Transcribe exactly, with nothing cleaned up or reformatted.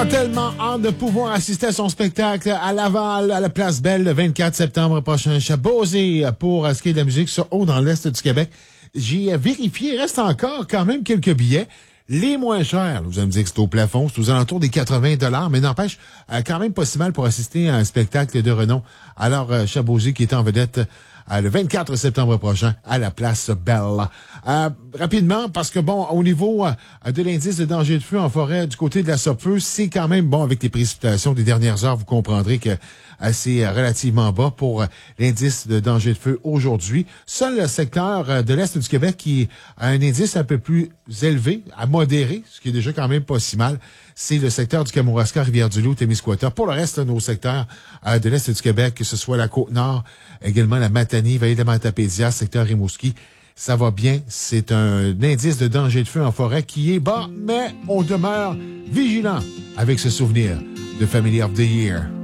tellement hâte de pouvoir assister à son spectacle à Laval, à la Place Belle, le vingt-quatre septembre prochain. Chabosé pour ce qui est de la musique sur haut dans l'Est du Québec. J'ai vérifié, il reste encore quand même quelques billets. Les moins chers, vous allez me dire que c'est au plafond, c'est aux alentours des quatre-vingts dollars, mais n'empêche, euh, quand même pas si mal pour assister à un spectacle de renom. Alors, euh, Chabosé qui est en vedette euh, le vingt-quatre septembre prochain à la Place Belle. Euh, rapidement, parce que bon, au niveau euh, de l'indice de danger de feu en forêt du côté de la Sopfeu, c'est quand même bon avec les précipitations des dernières heures. Vous comprendrez que euh, c'est relativement bas pour euh, l'indice de danger de feu aujourd'hui. Seul le secteur euh, de l'Est du Québec qui a un indice un peu plus élevé, à modéré, ce qui est déjà quand même pas si mal. C'est le secteur du Kamouraska, Rivière-du-Loup, Témiscouata. Pour le reste, nos secteurs euh, de l'Est du Québec, que ce soit la Côte-Nord, également la Matanie, Vallée de la Matapédia, secteur Rimouski, ça va bien. C'est un indice de danger de feu en forêt qui est bas, mais on demeure vigilant avec ce souvenir de Family of the Year.